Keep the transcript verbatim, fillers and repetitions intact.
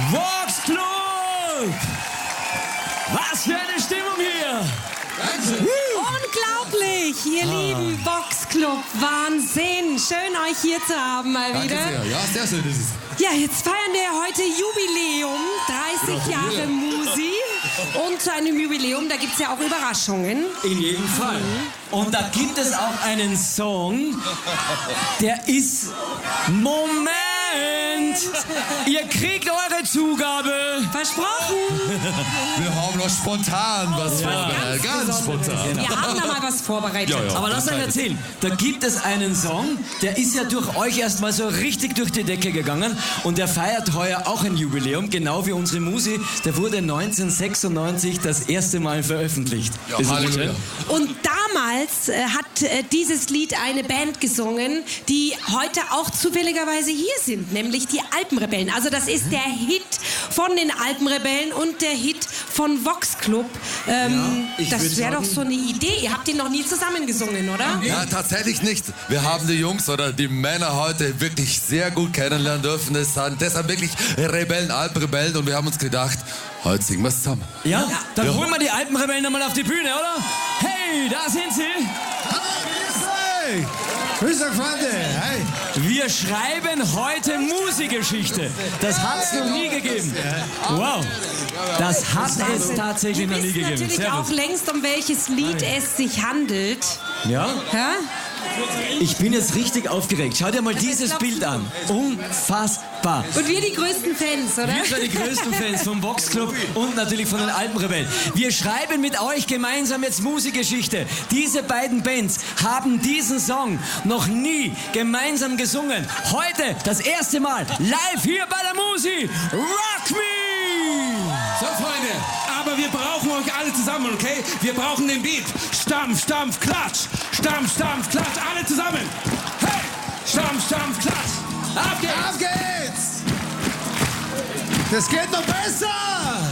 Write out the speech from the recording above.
Vox Club! Was für eine Stimmung hier! Wahnsinn. Unglaublich, ihr ah. lieben Vox Club. Wahnsinn. Schön, euch hier zu haben mal Danke wieder. Sehr. Ja, sehr schön ist es. Ja, jetzt feiern wir heute Jubiläum. dreißig Jahre Musi. Und zu einem Jubiläum, da gibt es ja auch Überraschungen. In jedem Fall. Und da gibt es auch einen Song, der ist... Moment! Ihr kriegt eure Zugabe. Versprochen. Wir haben noch spontan was ja. vorbereitet. Ganz, ganz spontan. Wir haben da mal was vorbereitet. Ja, ja. Aber lasst euch erzählen, da gibt es einen Song, der ist ja durch euch erstmal so richtig durch die Decke gegangen und der feiert heuer auch ein Jubiläum, genau wie unsere Musi. Der wurde neunzehnhundertsechsundneunzig das erste Mal veröffentlicht. Ja, Halleluja. Und damals äh, hat äh, dieses Lied eine Band gesungen, die heute auch zufälligerweise hier sind, nämlich die Alpenrebellen. Also das ist der Hit von den Alpenrebellen und der Hit von Vox Club. Ähm, ja, das wäre doch so eine Idee. Ihr habt ihn noch nie zusammen gesungen, oder? Ja, tatsächlich nicht. Wir haben die Jungs oder die Männer heute wirklich sehr gut kennenlernen dürfen. Es sind deshalb wirklich Rebellen, Alpenrebellen und wir haben uns gedacht, heute singen wir es zusammen. Ja? ja? Dann ja. holen wir die Alpenrebellen nochmal auf die Bühne, oder? Hey, da sind sie! Hey! Grüß euch, Freunde! Hey! Wir schreiben heute Musikgeschichte. Das hat es noch nie gegeben. Wow! Das hat es tatsächlich noch nie gegeben. Wir wissen natürlich auch längst, um welches Lied es sich handelt. Ja? Ja? Ich bin jetzt richtig aufgeregt. Schau dir mal dieses Bild an. Unfassbar. Und wir die größten Fans, oder? Wir sind die größten Fans vom Vox Club und natürlich von den Alpenrebellen. Wir schreiben mit euch gemeinsam jetzt Musikgeschichte. Diese beiden Bands haben diesen Song noch nie gemeinsam gesungen. Heute das erste Mal live hier bei der Musi. Rock Me! So, Freunde, aber wir brauchen euch alle zusammen, okay? Wir brauchen den Beat. Stampf, Stampf, Klatsch. Stampf, Stampf, Klatsch. Alle zusammen. Hey! Stampf, Stampf, Klatsch. Auf geht's! Auf geht's! Das geht noch besser!